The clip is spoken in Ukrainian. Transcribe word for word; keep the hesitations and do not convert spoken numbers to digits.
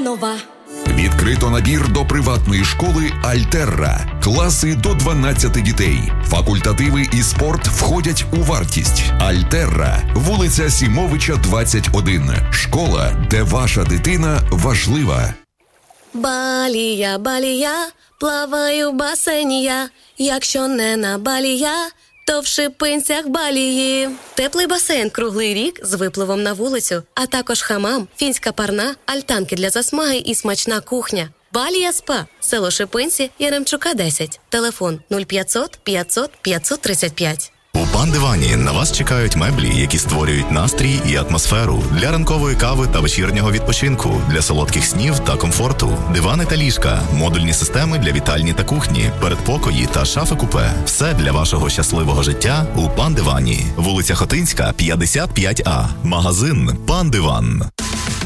нова. Відкрито набір до приватної школи «Альтерра». Класи до дванадцяти дітей. Факультативи і спорт входять у вартість. «Альтерра», вулиця Сімовича, двадцять один. Школа, де ваша дитина важлива. Балія, балія, плаваю в басейні я. Якщо не на Балі я, то в Шипинцях Балії. Теплий басейн круглий рік з випливом на вулицю, а також хамам, фінська парна, альтанки для засмаги і смачна кухня. Балія СПА. Село Шипинці, Яремчука, десять. Телефон нуль п'ятсот п'ятсот п'ятсот тридцять п'ять. У Пан Дивані на вас чекають меблі, які створюють настрій і атмосферу для ранкової кави та вечірнього відпочинку, для солодких снів та комфорту. Дивани та ліжка, модульні системи для вітальні та кухні, передпокої та шафи-купе. Все для вашого щасливого життя у Пан Дивані. Вулиця Хотинська, п'ятдесят п'ять А. Магазин Пан Диван.